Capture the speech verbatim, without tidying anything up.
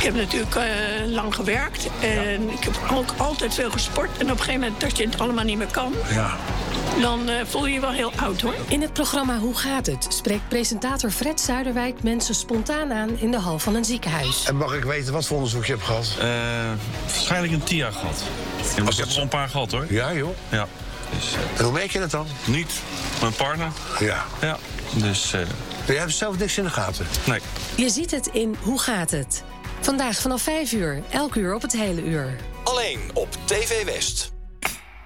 heb natuurlijk uh, lang gewerkt. En ja. ik heb ook altijd veel gesport. En op een gegeven moment dat je het allemaal niet meer kan... Ja. dan uh, voel je je wel heel oud, hoor. In het programma Hoe gaat het? Spreekt presentator Fred Zuiderwijk mensen spontaan aan in de hal van een ziekenhuis. En mag ik weten wat voor onderzoek je hebt gehad? Uh, waarschijnlijk een T I A gehad. Ik heb er wel een paar gehad, hoor. Ja, joh. Ja. Dus, uh, en hoe merk je dat dan? Niet. Mijn partner. Ja. Ja. Dus... Uh, je hebt zelf niks in de gaten? Nee. Je ziet het in Hoe gaat het? Vandaag vanaf vijf uur, elk uur op het hele uur. Alleen op T V West.